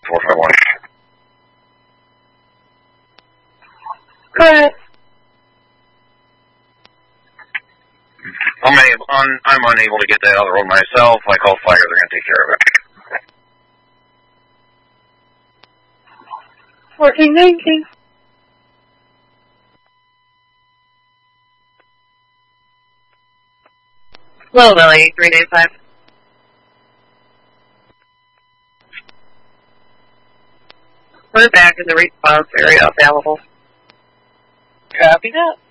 451. Go ahead. I'm unable to get that other road myself. I call fire. They're going to take care of it. 1419. Hello, Lily, 385. We're back in the response area available. Copy that.